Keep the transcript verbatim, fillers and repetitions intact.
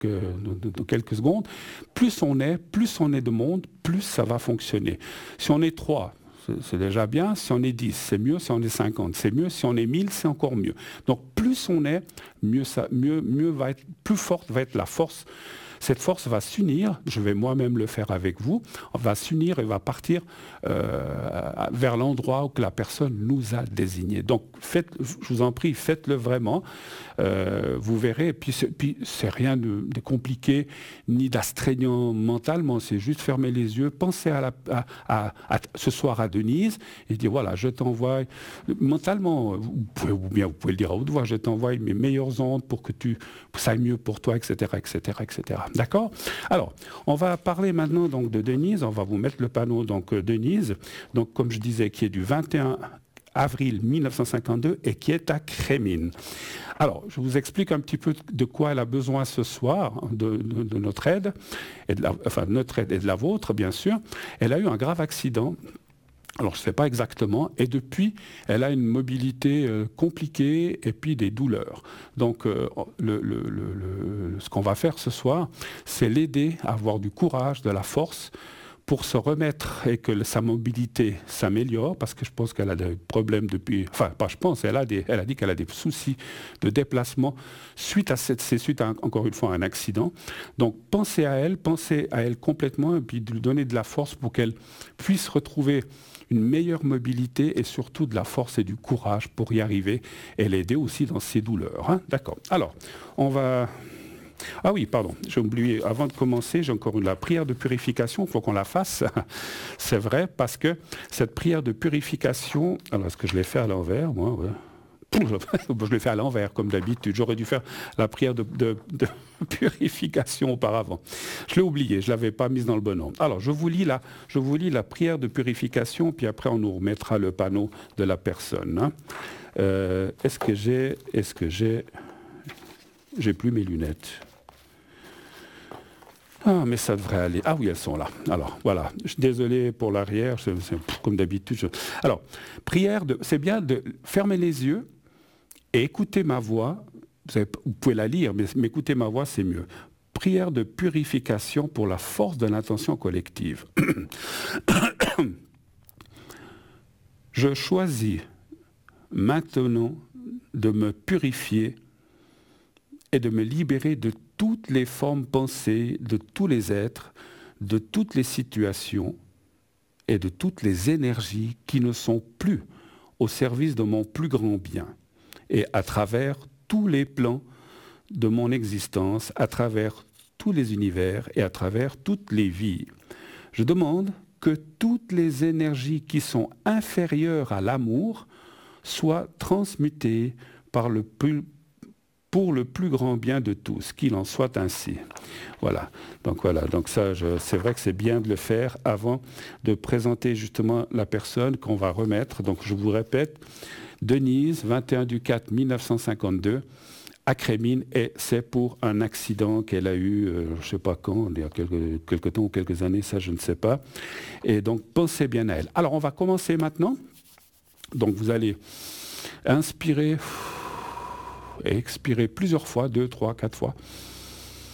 dans quelques secondes. Plus on est, plus on est de monde, plus ça va fonctionner. Si on est trois, c'est déjà bien. Si on est dix, c'est mieux. Si on est cinquante, c'est mieux. Si on est mille, c'est encore mieux. Donc plus on est, mieux, ça, mieux, mieux va être, plus forte va être la force. Cette force va s'unir, je vais moi-même le faire avec vous, va s'unir et va partir euh, vers l'endroit où la personne nous a désigné. Donc, faites, je vous en prie, faites-le vraiment. Euh, vous verrez, et puis c'est, puis c'est rien de, de compliqué ni d'astreignant mentalement, c'est juste fermer les yeux, penser à, la, à, à, à ce soir à Denise et dire voilà, je t'envoie mentalement, vous pouvez, ou bien vous pouvez le dire à haute voix, je t'envoie mes meilleures ondes pour que tu, pour ça aille mieux pour toi, et cetera, et cetera, et cetera. D'accord ? Alors, on va parler maintenant donc de Denise. On va vous mettre le panneau donc euh, Denise, donc comme je disais, qui est du vingt et un avril mille neuf cent cinquante-deux et qui est à Crémines. Alors, je vous explique un petit peu de quoi elle a besoin ce soir, de, de, de notre aide, et de la, enfin de notre aide et de la vôtre, bien sûr. Elle a eu un grave accident. Alors, je ne sais pas exactement. Et depuis, elle a une mobilité euh, compliquée et puis des douleurs. Donc, euh, le, le, le, le, ce qu'on va faire ce soir, c'est l'aider à avoir du courage, de la force pour se remettre et que sa mobilité s'améliore, parce que je pense qu'elle a des problèmes depuis... Enfin, pas je pense, elle a, des, elle a dit qu'elle a des soucis de déplacement suite à cette... C'est suite, à, encore une fois, à un accident. Donc, pensez à elle, pensez à elle complètement, et puis de lui donner de la force pour qu'elle puisse retrouver une meilleure mobilité et surtout de la force et du courage pour y arriver et l'aider aussi dans ses douleurs. Hein. D'accord. Alors, on va... Ah oui, pardon, j'ai oublié, avant de commencer, j'ai encore une la prière de purification, il faut qu'on la fasse, c'est vrai, parce que cette prière de purification, alors est-ce que je l'ai fait à l'envers, moi, ouais. Je l'ai fait à l'envers, comme d'habitude. J'aurais dû faire la prière de, de, de purification auparavant. Je l'ai oublié, je ne l'avais pas mise dans le bon ordre. Alors, je vous, lis la, je vous lis la prière de purification, puis après, on nous remettra le panneau de la personne. Hein. Euh, est-ce que j'ai... Est-ce que j'ai... J'ai plus mes lunettes. Ah, mais ça devrait aller. Ah oui, elles sont là. Alors, voilà. Je suis désolé pour l'arrière, c'est, c'est, comme d'habitude. Je... Alors, prière, de, c'est bien de fermer les yeux et écouter ma voix. Vous, avez, vous pouvez la lire, mais, mais écouter ma voix, c'est mieux. Prière de purification pour la force de l'intention collective. Je choisis maintenant de me purifier et de me libérer de toutes les formes pensées, de tous les êtres, de toutes les situations et de toutes les énergies qui ne sont plus au service de mon plus grand bien. Et à travers tous les plans de mon existence, à travers tous les univers et à travers toutes les vies. Je demande que toutes les énergies qui sont inférieures à l'amour soient transmutées par le plus pour le plus grand bien de tous, qu'il en soit ainsi. Voilà. Donc voilà. Donc ça, je, c'est vrai que c'est bien de le faire avant de présenter justement la personne qu'on va remettre. Donc je vous répète, Denise, vingt et un du quatre mille neuf cent cinquante-deux, à Crémines, et c'est pour un accident qu'elle a eu, euh, je ne sais pas quand, il y a quelques, quelques temps ou quelques années, ça je ne sais pas. Et donc pensez bien à elle. Alors on va commencer maintenant. Donc vous allez inspirer... et expirer plusieurs fois, deux, trois, quatre fois.